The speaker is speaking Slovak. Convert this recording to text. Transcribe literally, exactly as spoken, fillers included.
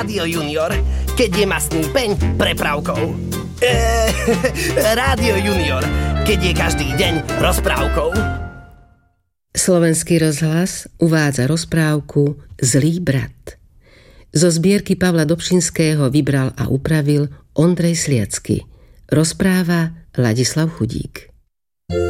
Rádio Junior, keď je mastný peň prepravkou. Eee, Rádio Junior, keď je každý deň rozprávkou. Slovenský rozhlas uvádza rozprávku Zlý brat. Zo zbierky Pavla Dobšinského vybral a upravil Ondrej Sliacky. Rozpráva Ladislav Chudík.